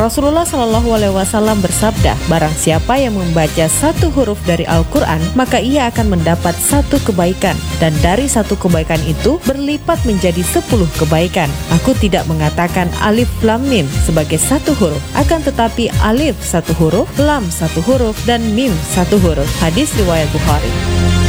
Rasulullah Shallallahu Alaihi Wasallam bersabda, barang siapa yang membaca satu huruf dari Al-Quran, maka ia akan mendapat satu kebaikan, dan dari satu kebaikan itu berlipat menjadi 10 kebaikan. Aku tidak mengatakan alif lam mim sebagai satu huruf, akan tetapi alif satu huruf, lam satu huruf, dan mim satu huruf. Hadis riwayat Bukhari.